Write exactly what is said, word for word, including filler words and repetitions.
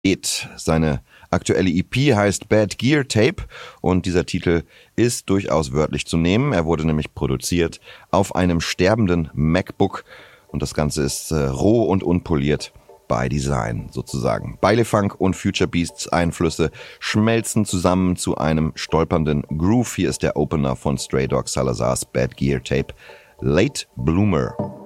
It. Seine aktuelle E P heißt Bad Gear Tape und dieser Titel ist durchaus wörtlich zu nehmen. Er wurde nämlich produziert auf einem sterbenden MacBook und das Ganze ist äh, roh und unpoliert by Design sozusagen. Bailefunk und Future Beasts Einflüsse schmelzen zusammen zu einem stolpernden Groove. Hier ist der Opener von Stray Dog Salazar's Bad Gear Tape, Late Bloomer.